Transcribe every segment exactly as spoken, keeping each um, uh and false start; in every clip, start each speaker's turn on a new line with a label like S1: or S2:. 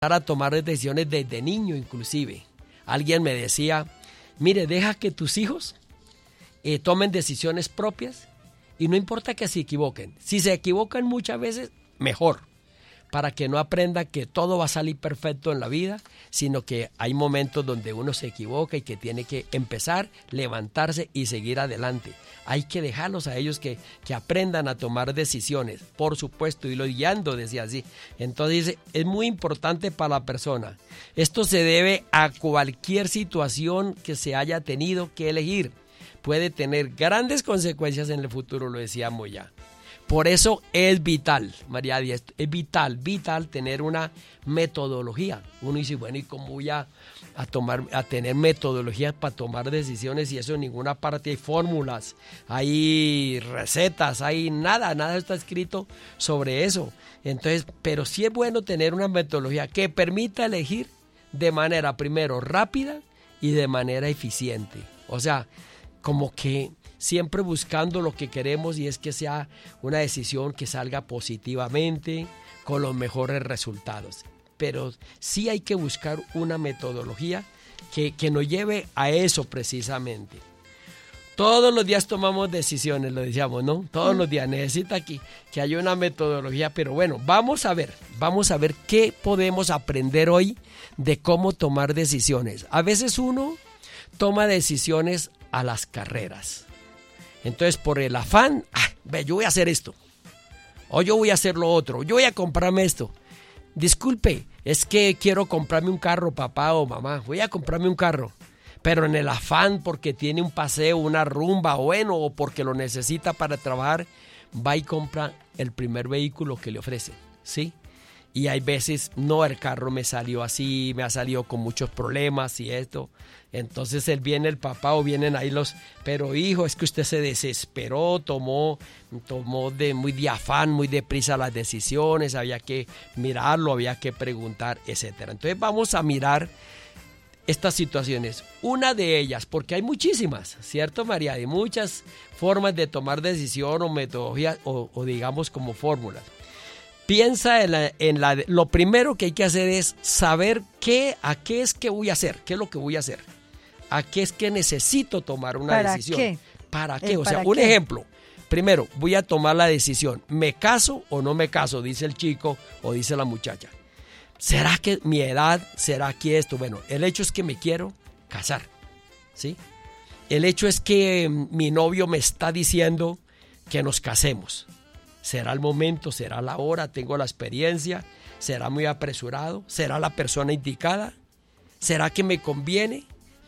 S1: a tomar decisiones desde niño inclusive. Alguien me decía, mire, deja que tus hijos eh, tomen decisiones propias y no importa que se equivoquen. Si se equivocan muchas veces, mejor, para que no aprendan que todo va a salir perfecto en la vida, sino que hay momentos donde uno se equivoca y que tiene que empezar, levantarse y seguir adelante. Hay que dejarlos a ellos que, que aprendan a tomar decisiones, por supuesto, y lo guiando, decía así. Entonces, es muy importante para la persona. Esto se debe a cualquier situación que se haya tenido que elegir. Puede tener grandes consecuencias en el futuro, lo decíamos ya. Por eso es vital, María Díaz, es vital, vital tener una metodología. Uno dice, bueno, ¿y cómo voy a, a, tomar, a tener metodologías para tomar decisiones? Y eso en ninguna parte hay fórmulas, hay recetas, hay nada, nada está escrito sobre eso. Entonces, pero sí es bueno tener una metodología que permita elegir de manera, primero, rápida y de manera eficiente. O sea, como que siempre buscando lo que queremos y es que sea una decisión que salga positivamente, con los mejores resultados. Pero sí hay que buscar una metodología que, que nos lleve a eso precisamente. Todos los días tomamos decisiones, lo decíamos, ¿no? Todos los días necesita que, que haya una metodología, pero bueno, vamos a ver, vamos a ver qué podemos aprender hoy de cómo tomar decisiones. A veces uno toma decisiones a las carreras. Entonces, por el afán, ah, ve, yo voy a hacer esto, o yo voy a hacer lo otro, yo voy a comprarme esto. Disculpe, es que quiero comprarme un carro, papá o mamá, voy a comprarme un carro, pero en el afán porque tiene un paseo, una rumba, bueno, o porque lo necesita para trabajar, va y compra el primer vehículo que le ofrecen, ¿sí? Y hay veces, no, el carro me salió así, me ha salido con muchos problemas y esto. Entonces él viene el papá o vienen ahí los, pero hijo, es que usted se desesperó, tomó, tomó de muy de afán, muy deprisa las decisiones, había que mirarlo, había que preguntar, etcétera. Entonces vamos a mirar estas situaciones. Una de ellas, porque hay muchísimas, ¿cierto, María? Hay muchas formas de tomar decisión o metodologías o, o digamos como fórmulas. Piensa en, la, en la, lo primero que hay que hacer es saber qué, a qué es que voy a hacer, qué es lo que voy a hacer, a qué es que necesito tomar una
S2: ¿Para
S1: decisión.
S2: Qué?
S1: ¿Para qué? O
S2: ¿Para
S1: sea, un
S2: qué?
S1: ejemplo. Primero, voy a tomar la decisión. ¿Me caso o no me caso? Dice el chico o dice la muchacha. ¿Será que mi edad, será que esto? Bueno, el hecho es que me quiero casar, ¿sí? El hecho es que mi novio me está diciendo que nos casemos. ¿Será el momento? ¿Será la hora? ¿Tengo la experiencia? ¿Será muy apresurado? ¿Será la persona indicada? ¿Será que me conviene?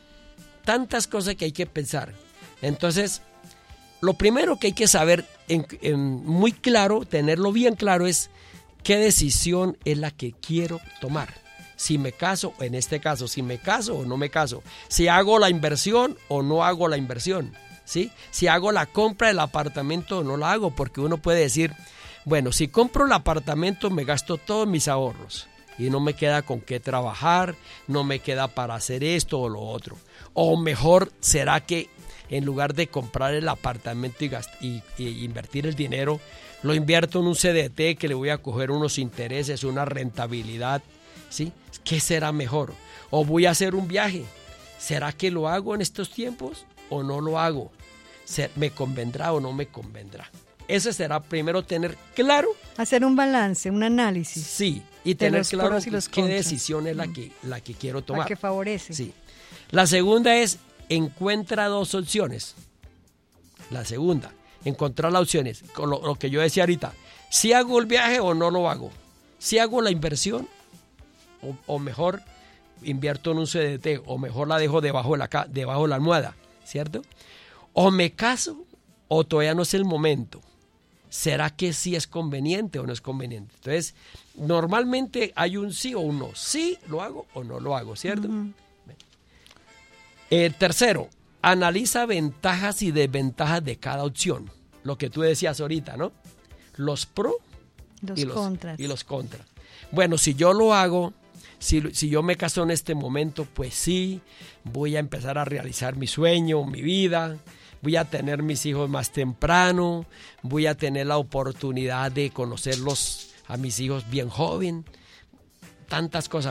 S1: Tantas cosas que hay que pensar. Entonces, lo primero que hay que saber en, en muy claro, tenerlo bien claro, es qué decisión es la que quiero tomar. Si me caso, en este caso, si me caso o no me caso. Si hago la inversión o no hago la inversión. ¿Sí? Si hago la compra del apartamento o no la hago, porque uno puede decir, bueno, si compro el apartamento me gasto todos mis ahorros y no me queda con qué trabajar, no me queda para hacer esto o lo otro. O mejor, ¿será que en lugar de comprar el apartamento y, gast- y, y invertir el dinero, lo invierto en un C D T que le voy a coger unos intereses, una rentabilidad? ¿Sí? ¿Qué será mejor? O voy a hacer un viaje, ¿será que lo hago en estos tiempos o no lo hago? ¿Me convendrá o no me convendrá? Ese será primero tener claro.
S2: Hacer un balance, un análisis.
S1: Sí, y tener
S2: los
S1: claro
S2: pros y los
S1: qué
S2: contras.
S1: decisión es la que, la que quiero tomar.
S2: La que favorece.
S1: Sí. La segunda es, encuentra dos opciones. La segunda, encontrar las opciones. Con lo, lo que yo decía ahorita, si hago el viaje o no lo hago. Si hago la inversión o, o mejor invierto en un C D T o mejor la dejo debajo de la, debajo de la almohada, ¿cierto? O me caso o todavía no es el momento. ¿Será que sí es conveniente o no es conveniente? Entonces, normalmente hay un sí o un no. Sí lo hago o no lo hago, ¿cierto? Uh-huh. Eh, tercero, analiza ventajas y desventajas de cada opción. Lo que tú decías ahorita, ¿no? Los pros
S2: los
S1: y, los,
S2: contras.
S1: y los contras. Bueno, si yo lo hago, si, si yo me caso en este momento, pues sí, voy a empezar a realizar mi sueño, mi vida. Voy a tener mis hijos más temprano, voy a tener la oportunidad de conocerlos a mis hijos bien joven. tantas cosas.